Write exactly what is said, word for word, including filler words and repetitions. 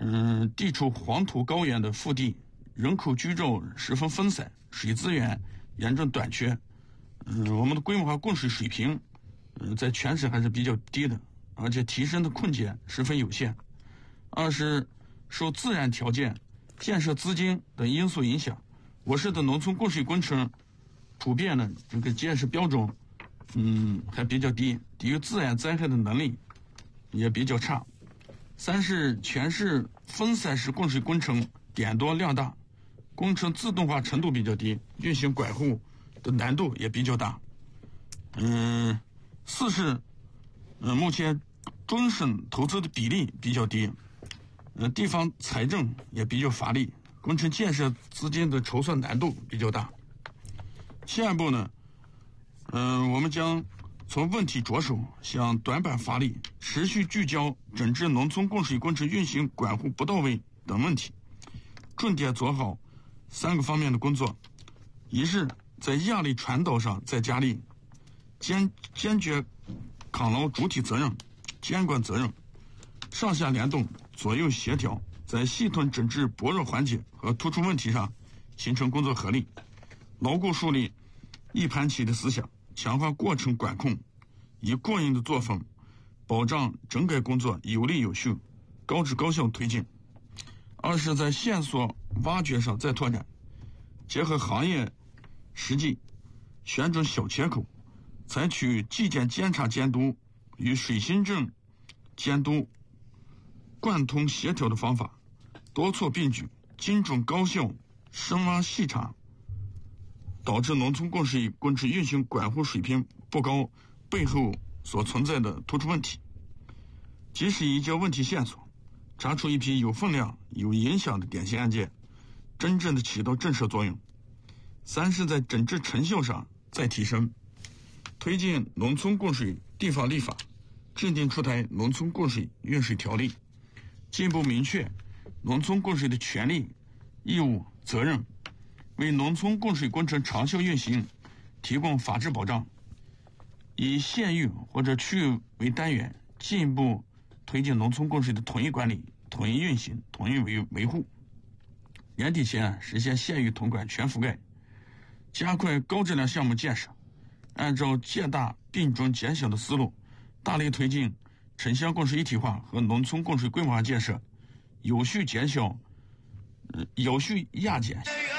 嗯，地处黄土高原的腹地，人口居住十分分散，水资源严重短缺。嗯，我们的规模化供水水平，嗯，在全省还是比较低的，而且提升的空间十分有限。二是受自然条件、建设资金等因素影响，我市的农村供水工程普遍的这个建设标准，嗯，还比较低，抵御自然灾害的能力也比较差。三是全市分散式供水工程点多量大，工程自动化程度比较低，运行管护的难度也比较大。嗯，四是，嗯，目前中省投资的比例比较低，呃，地方财政也比较乏力，工程建设资金的筹算难度比较大。下一步呢，嗯、呃，我们将从问题着手，向短板发力，持续聚焦整治农村供水工程运行管护不到位等问题，重点做好三个方面的工作。一是在压力传导上再加力，坚坚决扛牢主体责任、监管责任，上下联动、左右协调，在系统整治薄弱环节和突出问题上形成工作合力，牢固树立一盘棋的思想，强化过程管控，以过硬的作风，保障整改工作有力有序、高质高效推进。二是在线索挖掘上再拓展，结合行业实际，选准小切口，采取纪检监察监督与水行政监督贯通协调的方法，多措并举，精准高效深挖细查导致农村供水工程运行管护水平不高背后所存在的突出问题，及时移交问题线索，查出一批有分量、有影响的典型案件，真正的起到震慑作用。三是在整治成效上再提升，推进农村供水地方立法，制定出台农村供水运水条例，进一步明确农村供水的权利、义务、责任，为农村供水工程长效运行提供法治保障。以县域或者区域为单元，进一步推进农村供水的统一管理、统一运行、统一维维护。年底前实现县域统管全覆盖，加快高质量项目建设，按照借大并重减小的思路，大力推进城乡供水一体化和农村供水规模化建设，有序减小、呃、有序压减。